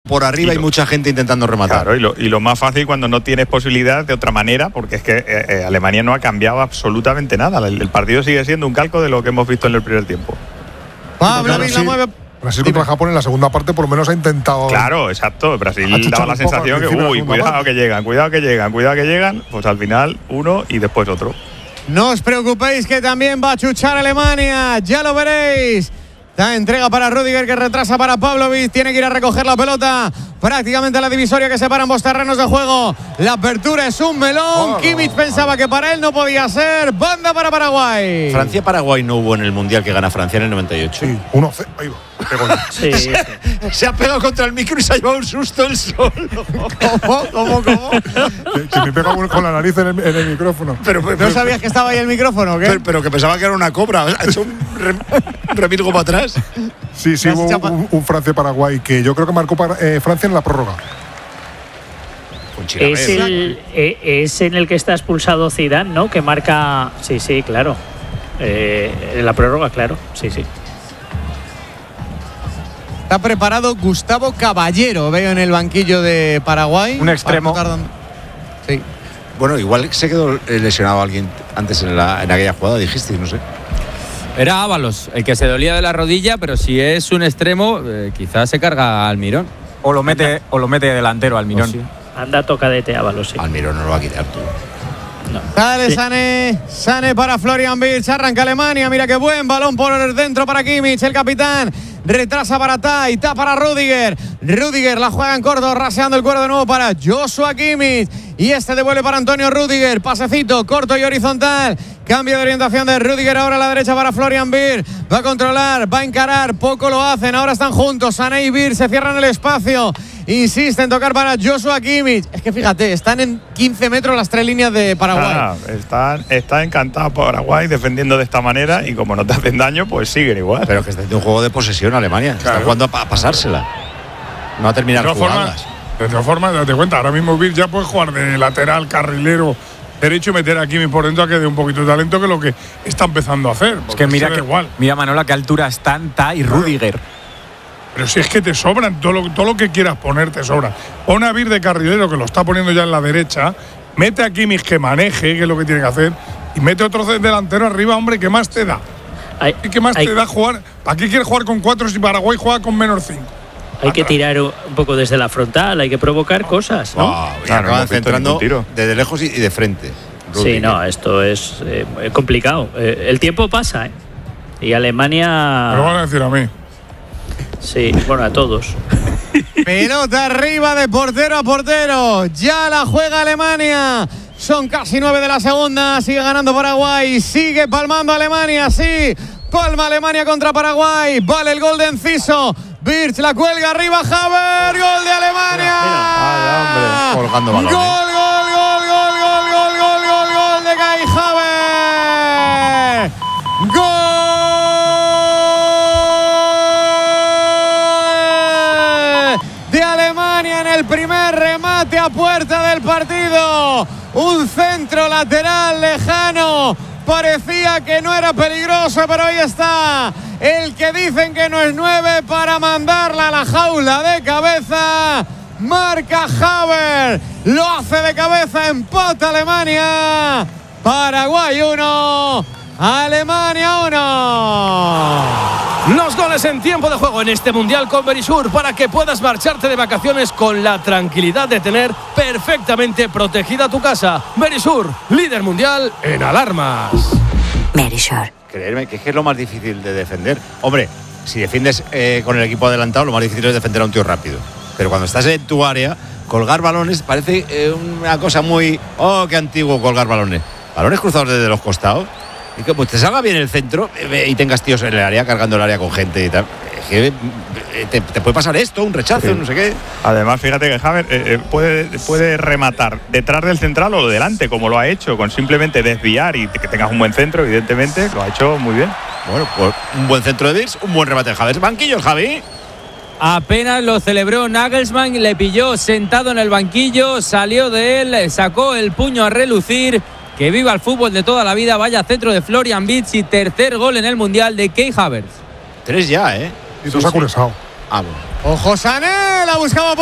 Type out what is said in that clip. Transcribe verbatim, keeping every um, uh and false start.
por arriba y hay mucha gente intentando rematar. Claro, y lo, y lo más fácil cuando no tienes posibilidad de otra manera, porque es que eh, eh, Alemania no ha cambiado absolutamente nada. El, el partido sigue siendo un calco de lo que hemos visto en el primer tiempo. Pablo la mueve. Brasil contra Japón en la segunda parte por lo menos ha intentado. Claro, exacto. Brasil daba la sensación que, uy, cuidado que llegan, cuidado que llegan, cuidado que llegan. Pues al final uno y después otro. No os preocupéis que también va a chuchar Alemania, ya lo veréis. La entrega para Rüdiger que retrasa para Pavlovic, tiene que ir a recoger la pelota. Prácticamente la divisoria que separa ambos terrenos de juego. La apertura es un melón. Oh, Kimmich pensaba que para él no podía ser. Banda para Paraguay. Francia-Paraguay no hubo en el Mundial que gana Francia en el noventa y ocho. Sí, uno cero. Ahí va. Sí, sí. Se ha pegado contra el micro y se ha llevado un susto el solo. ¿Cómo? ¿Cómo? ¿Cómo? Que, que me pega con la nariz en el, en el micrófono. Pero, pero, ¿No sabías que estaba ahí el micrófono o qué? Pero, pero que pensaba que era una cobra. Ha hecho un re, remilgo para atrás. Sí, sí, hubo un, un Francia-Paraguay que yo creo que marcó para, eh, Francia en la prórroga. Es, el, es en el que está expulsado Zidane, ¿no? Que marca… Sí, sí, claro. Eh, en la prórroga, claro. Sí, sí. Está preparado Gustavo Caballero, veo en el banquillo de Paraguay. Un extremo. Sí. Bueno, igual se quedó lesionado alguien antes en, la, en aquella jugada, dijiste, no sé. Era Ábalos, el que se dolía de la rodilla, pero si es un extremo, eh, quizás se carga a Almirón. O lo mete, o lo mete delantero Almirón. Oh, sí. Anda tocadete Ábalos, sí. Almirón no lo va a quitar tú. No. Dale, sí. Sané, Sané para Florian Wirtz, arranca Alemania, mira qué buen balón por dentro para Kimmich, el capitán, retrasa para Tai, Ta para Rüdiger, Rüdiger la juega en corto, raseando el cuero de nuevo para Joshua Kimmich, y este devuelve para Antonio Rüdiger, pasecito corto y horizontal, cambio de orientación de Rüdiger ahora a la derecha para Florian Wirtz, va a controlar, va a encarar, poco lo hacen, ahora están juntos, Sané y Wirtz se cierran el espacio. Insiste en tocar para Joshua Kimmich. Es que fíjate, están en quince metros las tres líneas de Paraguay. Ah, están, está encantado Paraguay defendiendo de esta manera y como no te hacen daño, pues siguen igual. Pero que está haciendo un juego de posesión Alemania. Claro. Está jugando a pasársela. No a terminar de jugadas. Formas, de todas formas, date cuenta, ahora mismo Wirtz ya puede jugar de lateral, carrilero derecho y meter a Kimmich por dentro a que dé un poquito de talento, que es lo que está empezando a hacer. Es que mira, que, igual. mira Manola, qué altura están Ta y Rüdiger. Pero si es que te sobran, todo lo, todo lo que quieras poner te sobra. Pon a Wirtz de carrilero, que lo está poniendo ya en la derecha, mete a Kimmich que maneje, que es lo que tiene que hacer, y mete otro delantero arriba, hombre, ¿qué más te da? Hay, ¿Qué más hay, te da jugar? ¿Para qué quieres jugar con cuatro si Paraguay juega con menos cinco? Hay Atrás. que tirar un poco desde la frontal, hay que provocar cosas, ¿no? No, claro, acaban centrando desde lejos y de frente. Rüdiger. Sí, no, esto es eh, complicado. Eh, el tiempo pasa, ¿eh? Y Alemania… Me lo van a decir a mí. Sí, bueno, a todos. Pelota arriba de portero a portero. Ya la juega Alemania. Son casi nueve de la segunda. Sigue ganando Paraguay. Sigue palmando Alemania. Sí, palma Alemania contra Paraguay. Vale el gol de Enciso. Wirtz la cuelga arriba. Haver. Gol de Alemania. Mira, mira. Ay, hombre. Colgando balón. Gol, gol, gol, gol, gol, gol, gol, gol, gol de Kai Haver. Gol. En el primer remate a puerta del partido, un centro lateral lejano, parecía que no era peligroso, pero ahí está el que dicen que no es nueve para mandarla a la jaula de cabeza. Marca Haver, lo hace de cabeza, empata Alemania. Paraguay uno, Alemania uno. Los goles en tiempo de juego en este Mundial con Verisur para que puedas marcharte de vacaciones con la tranquilidad de tener perfectamente protegida tu casa. Verisur, líder mundial en alarmas. Verisur. Creerme que es que es lo más difícil de defender. Hombre, si defiendes eh, con el equipo adelantado, lo más difícil es defender a un tío rápido. Pero cuando estás en tu área, colgar balones parece eh, una cosa muy… ¡Oh, qué antiguo colgar balones! Balones cruzados desde los costados. Y que pues te salga bien el centro y tengas tíos en el área, cargando el área con gente y tal. Es que te, te puede pasar esto, un rechazo, sí. No sé qué. Además, fíjate que Haver eh, eh, puede, puede rematar detrás del central o delante, como lo ha hecho, con simplemente desviar y que tengas un buen centro, evidentemente, lo ha hecho muy bien. Bueno, pues un buen centro de Wirtz, un buen remate de Haver. Banquillo el Javi. Apenas lo celebró Nagelsmann, le pilló sentado en el banquillo, salió de él, sacó el puño a relucir. Que viva el fútbol de toda la vida, vaya centro de Florian Wirtz y tercer gol en el Mundial de Kai Havertz. Tres ya, ¿eh? Y dos ha cruzado. Ah, bueno. Ojo Sané, la buscaba